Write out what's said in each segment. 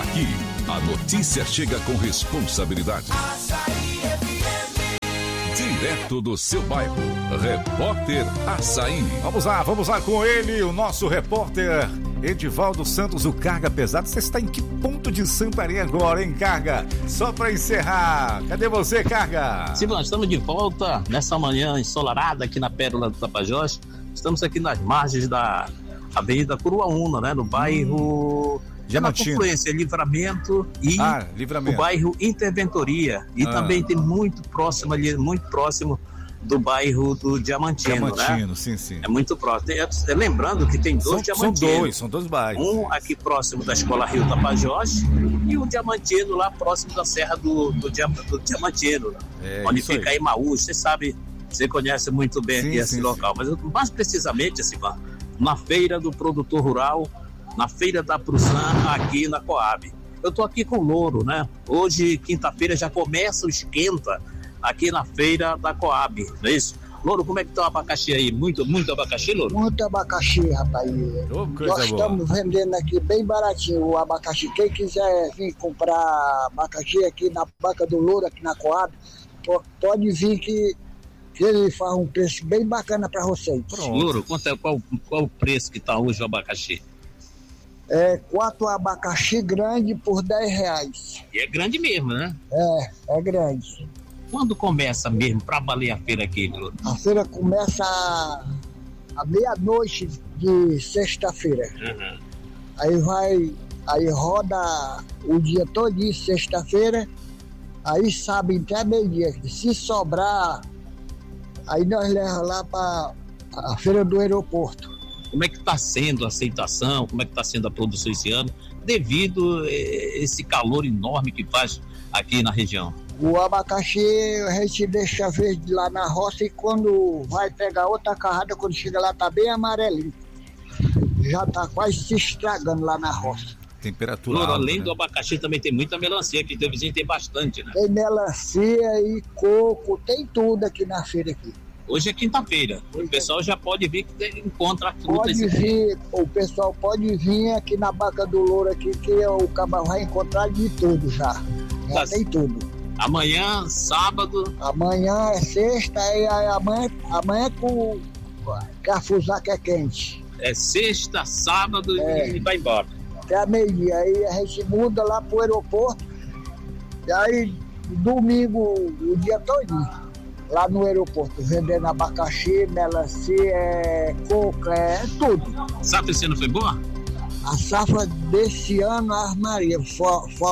Aqui, a notícia chega com responsabilidade. Direto do seu bairro, Repórter Assaí. Vamos lá com ele, o nosso repórter Edivaldo Santos, o Carga Pesado. Você está em que ponto de Santarém agora, hein, Carga? Só para encerrar, cadê você, Carga? Sim, nós estamos de volta nessa manhã ensolarada aqui na Pérola do Tapajós. Estamos aqui nas margens da Avenida Curuaúna, né, no bairro Diamantino. Na confluência, Livramento e Livramento. O bairro Interventoria. E também tem muito próximo ali, muito próximo do bairro do Diamantino, né? Sim. É muito próximo. Lembrando que tem dois Diamantinos. São dois bairros. Um aqui próximo da Escola Rio Tapajós e um Diamantino lá próximo da Serra do Diamantino, onde fica Emaús. Você sabe, você conhece muito bem aqui esse local. Mas mais precisamente, assim, na feira do produtor rural, na feira da Prussan, aqui na Coab. Eu tô aqui com o Louro, né? Hoje, quinta-feira, já começa o esquenta aqui na feira da Coab, não é isso? Louro, como é que tá o abacaxi aí? Muito abacaxi, Louro? Muito abacaxi, rapaz. Nós estamos vendendo aqui bem baratinho o abacaxi. Quem quiser vir comprar abacaxi aqui na banca do Louro, aqui na Coab, pode vir que ele faz um preço bem bacana para vocês. Louro, qual o preço que tá hoje o abacaxi? 4 abacaxi grande por R$10. E é grande mesmo, né? É grande. Quando começa mesmo pra valer a feira aqui, Louro? A feira começa à meia-noite de sexta-feira. Aí roda o dia todo de sexta-feira, aí sábado até meio-dia. Se sobrar, aí nós levamos lá para a feira do aeroporto. Como é que está sendo a aceitação, como é que está sendo a produção esse ano, devido a esse calor enorme que faz aqui na região? O abacaxi a gente deixa verde lá na roça e quando vai pegar outra carrada, quando chega lá tá bem amarelinho. Já tá quase se estragando lá na roça. Temperatura Louro, alta, além né? do abacaxi também tem muita melancia, que teu vizinho tem bastante, né? Tem melancia e coco, tem tudo aqui na feira aqui. Hoje é quinta-feira, o pessoal já pode vir que encontra a fruta. O pessoal pode vir aqui na banca do Louro aqui, que o cabal vai encontrar de tudo já. Tem tudo. Amanhã, sábado. Amanhã é sexta, e amanhã com cafuzá que é quente. É sexta, sábado e vai embora. Até a meio-dia, aí a gente muda lá pro aeroporto, e aí domingo o dia todinho. Lá no aeroporto, vendendo abacaxi, melancia, coca, tudo. A safra esse ano foi boa? A safra desse ano, a Maria, foi a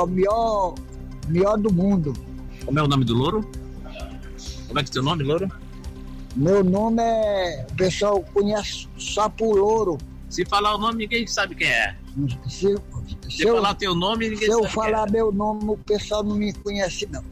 melhor do mundo. Como é o nome do Louro? Como é que é o teu nome, Louro? Meu nome o pessoal conhece só por Louro. Se falar o nome, ninguém sabe quem é. Se falar teu nome, ninguém sabe quem é. Se eu falar meu nome, o pessoal não me conhece, não.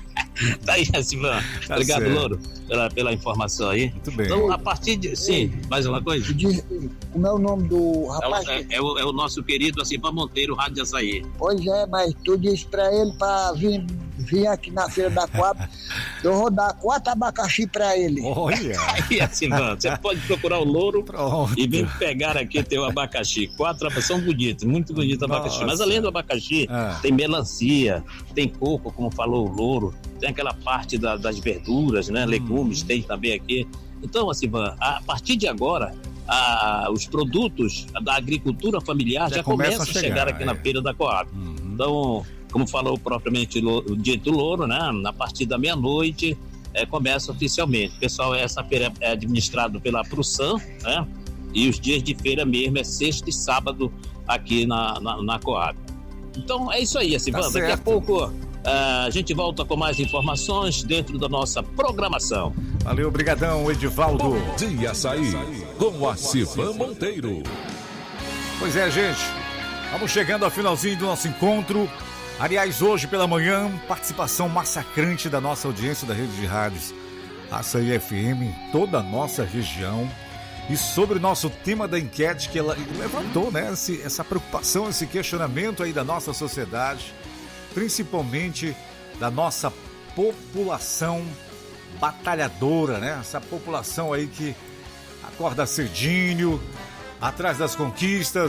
Tá aí, Silvão. Obrigado, certo. Louro, pela informação aí. Muito bem. Então, a partir de... Sim, mais uma coisa? Como é o nome do rapaz? É o nosso querido Silvão Monteiro, Rádio de Assaí. Pois é, mas tu disse pra ele pra vir aqui na feira da Coab, eu vou dar 4 abacaxi pra ele. Olha! Aí, Silvão, você pode procurar o Louro. Pronto. E vir pegar aqui teu abacaxi. 4 são bonitos, muito bonito abacaxi. Nossa. Mas além do abacaxi, tem melancia, tem coco, como falou o Louro, tem aquela parte das verduras, né? Legumes, tem também aqui. Então, assim, a partir de agora, os produtos da agricultura familiar já começam a chegar aqui na feira da Coab. Então, como falou propriamente o dito Louro, né? A partir da meia-noite começa oficialmente. Pessoal, essa feira é administrada pela Prussan, né? E os dias de feira mesmo é sexta e sábado aqui na Coab. Então é isso aí, assim, daqui a pouco a gente volta com mais informações dentro da nossa programação. Valeu, obrigadão, Edivaldo. Bom dia, Assaí, com a Silvão Monteiro. Pois é, gente, vamos chegando ao finalzinho do nosso encontro. Aliás, hoje pela manhã, participação massacrante da nossa audiência da rede de rádios Assaí FM em toda a nossa região. E sobre o nosso tema da enquete que ela levantou, né? Essa preocupação, esse questionamento aí da nossa sociedade, principalmente da nossa população batalhadora, né? Essa população aí que acorda cedinho, atrás das conquistas,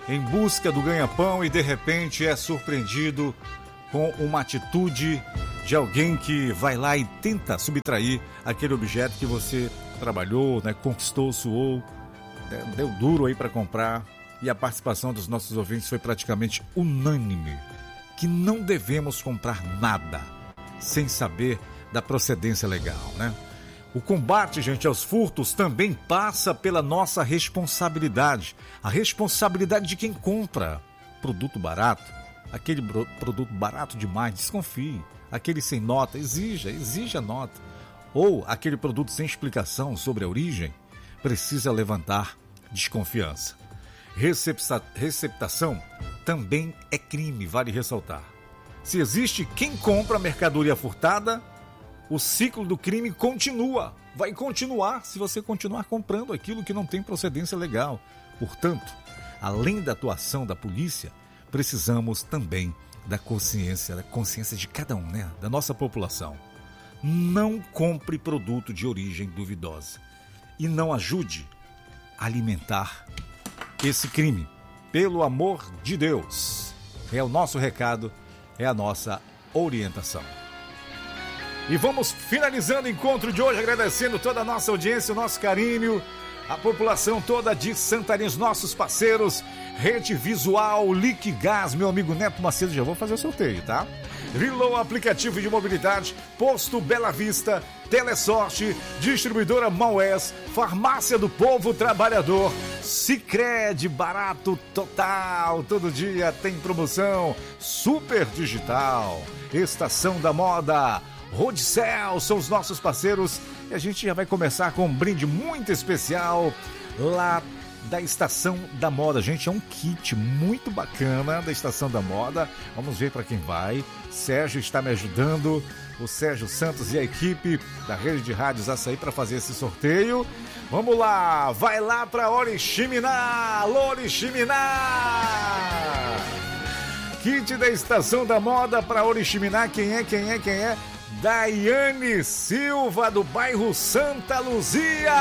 em busca do ganha-pão e de repente é surpreendido com uma atitude de alguém que vai lá e tenta subtrair aquele objeto que você trabalhou, né, conquistou, suou, deu duro aí para comprar. E a participação dos nossos ouvintes foi praticamente unânime, que não devemos comprar nada sem saber da procedência legal, né? O combate, gente, aos furtos também passa pela nossa responsabilidade. A responsabilidade de quem compra produto barato. Aquele produto barato demais, desconfie. Aquele sem nota, exija a nota. Ou aquele produto sem explicação sobre a origem, precisa levantar desconfiança. Receptação também é crime, vale ressaltar. Se existe quem compra mercadoria furtada, o ciclo do crime continua. Vai continuar se você continuar comprando aquilo que não tem procedência legal. Portanto, além da atuação da polícia, precisamos também da consciência de cada um, né? Da nossa população. Não compre produto de origem duvidosa e não ajude a alimentar esse crime. Pelo amor de Deus. É o nosso recado, é a nossa orientação. E vamos finalizando o encontro de hoje, agradecendo toda a nossa audiência, o nosso carinho, a população toda de Santarém, os nossos parceiros, Rede Visual, Liquigás, meu amigo Neto Macedo, já vou fazer o sorteio, tá? Rilô Aplicativo de Mobilidade, Posto Bela Vista, Telesorte, Distribuidora Maués, Farmácia do Povo Trabalhador, Sicredi, barato total, todo dia tem promoção, Super Digital, Estação da Moda, Rodicel, são os nossos parceiros e a gente já vai começar com um brinde muito especial lá da Estação da Moda. Gente, é um kit muito bacana da Estação da Moda. Vamos ver para quem vai. Sérgio está me ajudando, o Sérgio Santos e a equipe da Rede de Rádios Açaí para fazer esse sorteio. Vamos lá, vai lá para Oriximiná, alô Oriximiná! Kit da Estação da Moda para Oriximiná, quem é? Daiane Silva, do bairro Santa Luzia.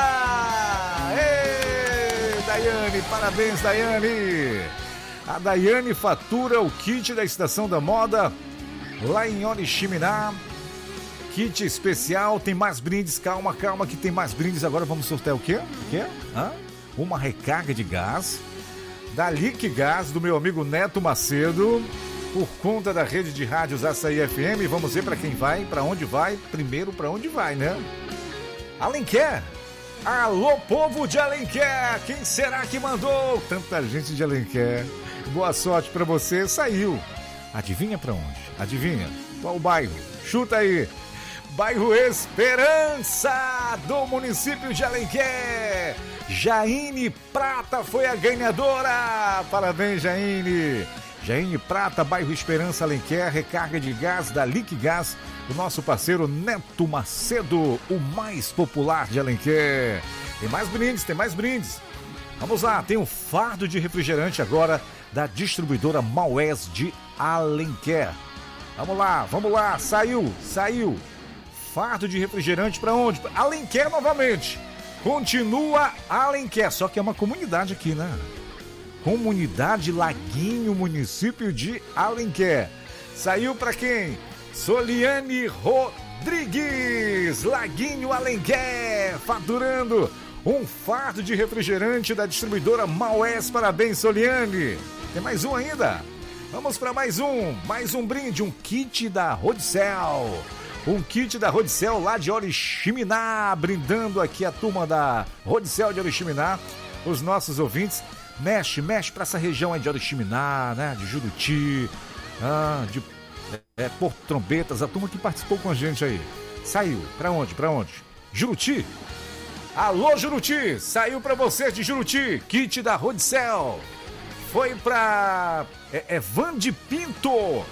Ei, Daiane, parabéns, Daiane. A Daiane fatura o kit da Estação da Moda lá em Oriximiná. Kit especial, tem mais brindes, calma que tem mais brindes. Agora vamos sortear o quê? Uma recarga de gás da Liquigás, do meu amigo Neto Macedo, por conta da Rede de Rádios Açaí FM. Vamos ver para quem vai, para onde vai. Primeiro, para onde vai, né? Alenquer. Alô, povo de Alenquer. Quem será que mandou? Tanta gente de Alenquer. Boa sorte para você. Saiu. Adivinha para onde? Adivinha? Qual bairro? Chuta aí. Bairro Esperança, do município de Alenquer. Jaine Prata foi a ganhadora. Parabéns, Jaine. Jaine Prata, bairro Esperança, Alenquer, recarga de gás da Liquigás, o nosso parceiro Neto Macedo, o mais popular de Alenquer. Tem mais brindes. Vamos lá, tem um fardo de refrigerante agora da distribuidora Maués de Alenquer. Vamos lá, saiu. Fardo de refrigerante para onde? Alenquer novamente. Continua Alenquer, só que é uma comunidade aqui, né? Comunidade Laguinho, município de Alenquer. Saiu para quem? Soliane Rodrigues, Laguinho, Alenquer, faturando um fardo de refrigerante da distribuidora Maués. Parabéns, Soliane. Tem mais um ainda? Vamos para mais um brinde, um kit da Rodicel. Um kit da Rodicel lá de Oriximiná, brindando aqui a turma da Rodicel de Oriximiná, os nossos ouvintes. Mexe para essa região aí de Oriximiná, né? De Juruti, de Porto Trombetas, a turma que participou com a gente aí. Saiu, pra onde? Juruti? Alô, Juruti! Saiu pra vocês de Juruti, kit da Rodicel. Foi pra Vande Pinto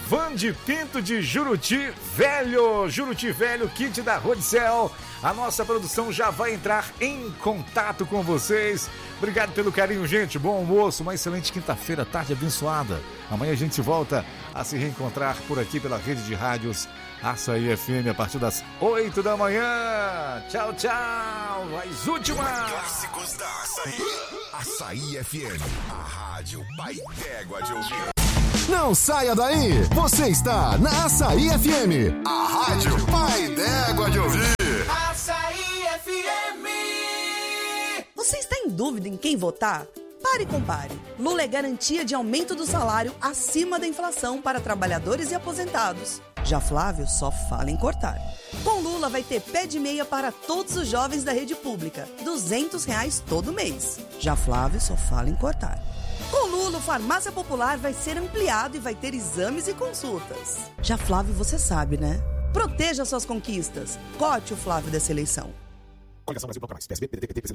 de Juruti Velho, kit da Rodicel. A nossa produção já vai entrar em contato com vocês. Obrigado pelo carinho, gente. Bom almoço, uma excelente quinta-feira, tarde abençoada. Amanhã a gente volta a se reencontrar por aqui pela Rede de Rádios Açaí FM a partir das 8 da manhã. Tchau, tchau. As últimas. Clássicos da Açaí. Açaí FM, a rádio mais d'égua de ouvir. Não saia daí. Você está na Açaí FM, a rádio mais d'égua de ouvir. Açaí FM. Você está em dúvida em quem votar? Pare e compare. Lula é garantia de aumento do salário acima da inflação para trabalhadores e aposentados. Já Flávio só fala em cortar. Com Lula vai ter pé de meia para todos os jovens da rede pública, R$200 todo mês. Já Flávio só fala em cortar. Com Lula, o Farmácia Popular vai ser ampliado e vai ter exames e consultas. Já Flávio, você sabe, né? Proteja suas conquistas. Cote o Flávio dessa eleição. Coligação Brasil Bloco Mais, PSB, PDT, PT, PCdoB,